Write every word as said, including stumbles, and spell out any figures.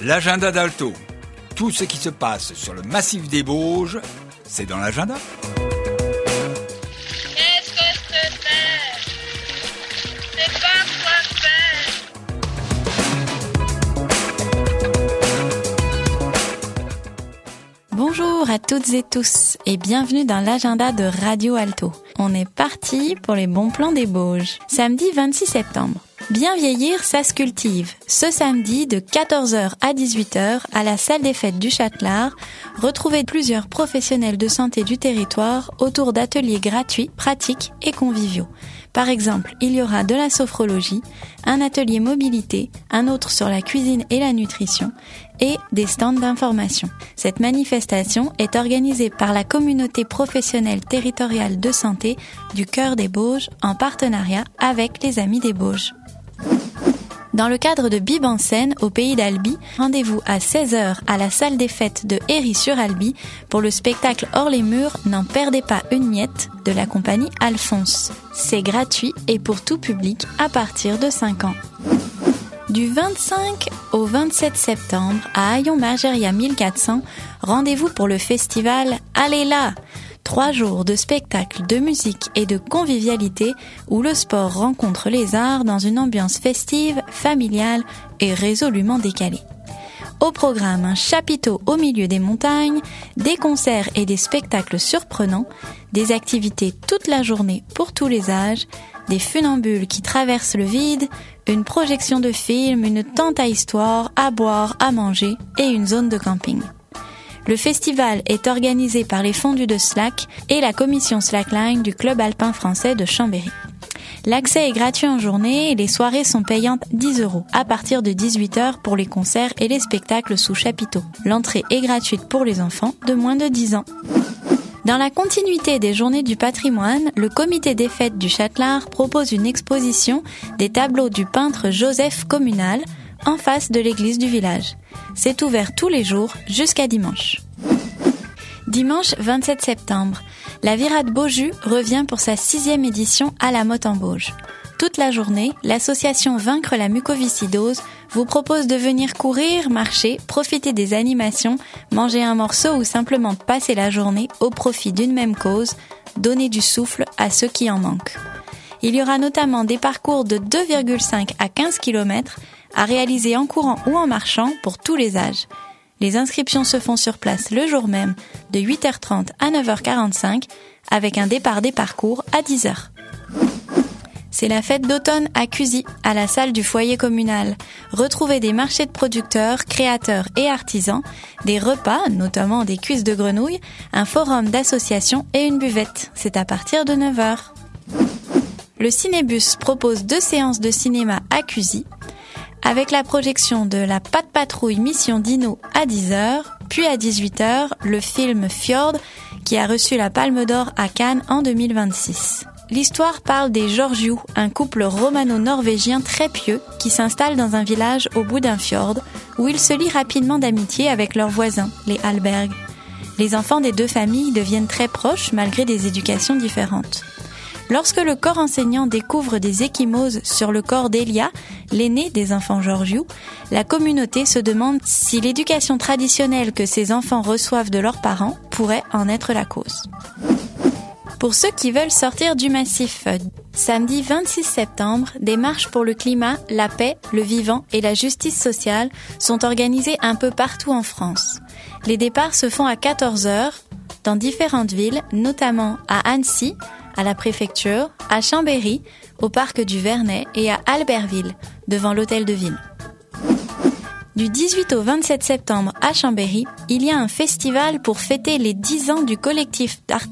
L'agenda d'Alto. Tout ce qui se passe sur le massif des Bauges, c'est dans l'agenda. Qu'est-ce que je peux faire? Je sais pas quoi faire. Bonjour à toutes et tous et bienvenue dans l'agenda de Radio Alto. On est parti pour les bons plans des Bauges. Samedi vingt-six septembre. Bien vieillir, ça se cultive. Ce samedi, de quatorze heures à dix-huit heures, à la salle des fêtes du Châtelard, retrouvez plusieurs professionnels de santé du territoire autour d'ateliers gratuits, pratiques et conviviaux. Par exemple, il y aura de la sophrologie, un atelier mobilité, un autre sur la cuisine et la nutrition, et des stands d'information. Cette manifestation est organisée par la communauté professionnelle territoriale de santé du Cœur des Bauges en partenariat avec les Amis des Bauges. Dans le cadre de Bib en scène au pays d'Albi, rendez-vous à seize heures à la salle des fêtes de Héry-sur-Albi pour le spectacle Hors les murs, n'en perdez pas une miette de la compagnie Alphonse. C'est gratuit et pour tout public à partir de cinq ans. Du vingt-cinq au vingt-sept septembre à Hayon-Margeria mille quatre cents, rendez-vous pour le festival Allez là! Trois jours de spectacles, de musique et de convivialité où le sport rencontre les arts dans une ambiance festive, familiale et résolument décalée. Au programme, un chapiteau au milieu des montagnes, des concerts et des spectacles surprenants, des activités toute la journée pour tous les âges, des funambules qui traversent le vide, une projection de film, une tente à histoire, à boire, à manger et une zone de camping. Le festival est organisé par les fondus de Slack et la commission Slackline du Club alpin français de Chambéry. L'accès est gratuit en journée et les soirées sont payantes dix euros à partir de dix-huit heures pour les concerts et les spectacles sous chapiteau. L'entrée est gratuite pour les enfants de moins de dix ans. Dans la continuité des Journées du patrimoine, le comité des fêtes du Châtelard propose une exposition des tableaux du peintre Joseph Communal en face de l'église du village. C'est ouvert tous les jours jusqu'à dimanche. Dimanche vingt-sept septembre, la Virade Beaujus revient pour sa sixième édition à la Motte en Bauges. Toute la journée, l'association Vaincre la mucoviscidose vous propose de venir courir, marcher, profiter des animations, manger un morceau ou simplement passer la journée au profit d'une même cause, donner du souffle à ceux qui en manquent. Il y aura notamment des parcours de deux virgule cinq à quinze kilomètres à réaliser en courant ou en marchant pour tous les âges. Les inscriptions se font sur place le jour même de huit heures trente à neuf heures quarante-cinq avec un départ des parcours à dix heures. C'est la fête d'automne à Cusy, à la salle du foyer communal. Retrouvez des marchés de producteurs, créateurs et artisans, des repas, notamment des cuisses de grenouille, un forum d'associations et une buvette. C'est à partir de neuf heures. Le Cinébus propose deux séances de cinéma à Cusy, avec la projection de la Patte Patrouille Mission Dino à dix heures, puis à dix-huit heures, le film Fjord qui a reçu la Palme d'Or à Cannes en deux mille vingt-six. L'histoire parle des Georgiou, un couple romano-norvégien très pieux qui s'installe dans un village au bout d'un fjord où ils se lient rapidement d'amitié avec leurs voisins, les Hallberg. Les enfants des deux familles deviennent très proches malgré des éducations différentes. Lorsque le corps enseignant découvre des ecchymoses sur le corps d'Elia, l'aîné des enfants Georgiou, la communauté se demande si l'éducation traditionnelle que ces enfants reçoivent de leurs parents pourrait en être la cause. Pour ceux qui veulent sortir du massif, samedi vingt-six septembre, des marches pour le climat, la paix, le vivant et la justice sociale sont organisées un peu partout en France. Les départs se font à quatorze heures dans différentes villes, notamment à Annecy, à la préfecture, à Chambéry, au parc du Vernet et à Albertville, devant l'hôtel de ville. Du dix-huit au vingt-sept septembre à Chambéry, il y a un festival pour fêter les dix ans du collectif d'artistes